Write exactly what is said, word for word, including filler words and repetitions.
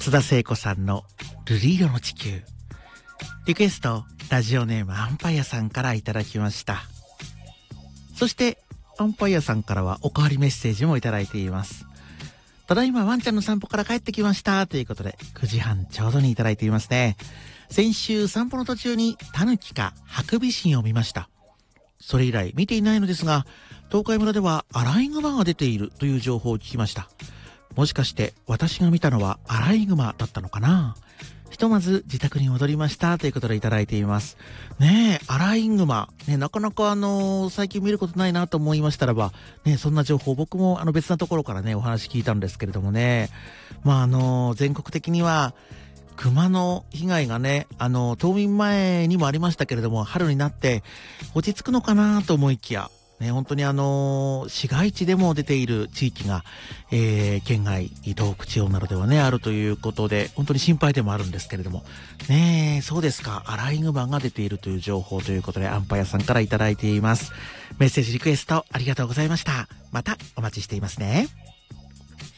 松田聖子さんの瑠璃色の地球。リクエスト、ラジオネームアンパイアさんからいただきました。そしてアンパイアさんからはおかわりメッセージもいただいています。ただいまワンちゃんの散歩から帰ってきましたということで、くじはんちょうどにいただいていますね。先週散歩の途中にタヌキかハクビシンを見ました。それ以来見ていないのですが、東海村ではアライグマが出ているという情報を聞きました。もしかして私が見たのはアライグマだったのかな。ひとまず自宅に戻りましたということでいただいています。ねえ、アライグマ。ね、なかなかあのー、最近見ることないなと思いましたらば、ね、そんな情報、僕もあの別なところからね、お話聞いたんですけれどもね。まああのー、全国的には、熊の被害がね、あのー、冬眠前にもありましたけれども、春になって落ち着くのかなと思いきや、ね、本当にあのー、市街地でも出ている地域が、えー、県外、東北地方などではね、あるということで、本当に心配でもあるんですけれども。ねえ、そうですか。アライグマが出ているという情報ということで、アンパイアさんからいただいています。メッセージリクエストありがとうございました。またお待ちしていますね。